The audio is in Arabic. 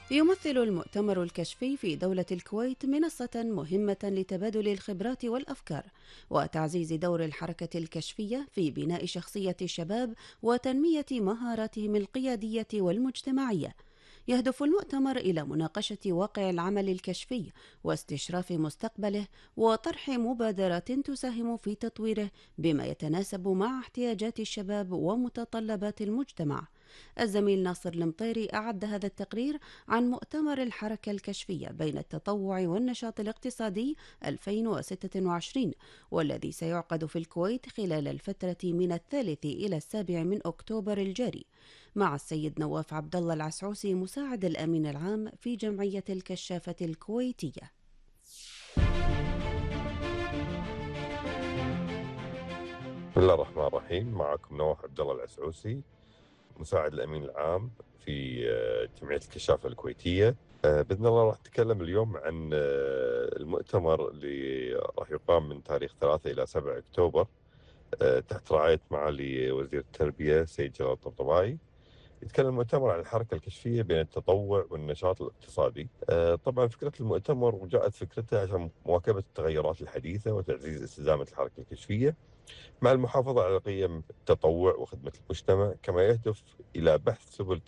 يمثل المؤتمر الكشفي في دولة الكويت منصة مهمة لتبادل الخبرات والأفكار وتعزيز دور الحركة الكشفية في بناء شخصية الشباب وتنمية مهاراتهم القيادية والمجتمعية. يهدف المؤتمر إلى مناقشة واقع العمل الكشفي واستشراف مستقبله وطرح مبادرات تساهم في تطويره بما يتناسب مع احتياجات الشباب ومتطلبات المجتمع. الزميل ناصر المطيري أعد هذا التقرير عن مؤتمر الحركة الكشفية بين التطوع والنشاط الاقتصادي 2026، والذي سيعقد في الكويت خلال الفترة من 3 إلى 7 من أكتوبر الجاري، مع السيد نواف عبد الله العسعوسي مساعد الأمين العام في جمعية الكشافة الكويتية. بسم الله الرحمن الرحيم. معكم نواف عبد الله العسعوسي مساعد الأمين العام في جمعية الكشافة الكويتية. بإذن الله راح نتكلم اليوم عن المؤتمر اللي راح يقام من تاريخ 3 إلى 7 أكتوبر تحت رعاية معالي وزير التربية سيد جلال الطبطبائي. يتكلم المؤتمر عن الحركة الكشفية بين التطوع والنشاط الاقتصادي. طبعا فكرة المؤتمر وجاءت فكرتها عشان مواكبة التغيرات الحديثة وتعزيز استدامة الحركة الكشفية مع المحافظة على قيم التطوع وخدمة المجتمع، كما يهدف إلى بحث سبل